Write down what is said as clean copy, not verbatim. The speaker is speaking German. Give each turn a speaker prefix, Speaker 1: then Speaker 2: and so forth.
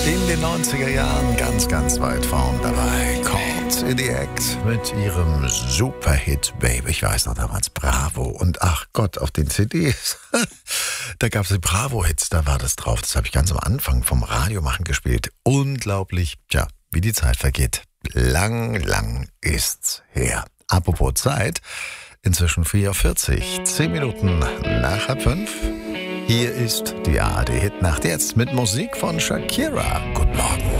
Speaker 1: In den 90er Jahren ganz, ganz weit vorn dabei. Caught in the Act mit ihrem Superhit Baby. Ich weiß noch damals Bravo. Und ach Gott, auf den CDs, da gab es die Bravo-Hits, da war das drauf. Das habe ich ganz am Anfang vom Radiomachen gespielt. Unglaublich, tja, wie die Zeit vergeht. Lang ist's her. Apropos Zeit, inzwischen 4:40, 10 Minuten nach 5. Hier ist die ARD-Hitnacht jetzt mit Musik von Shakira. Guten Morgen.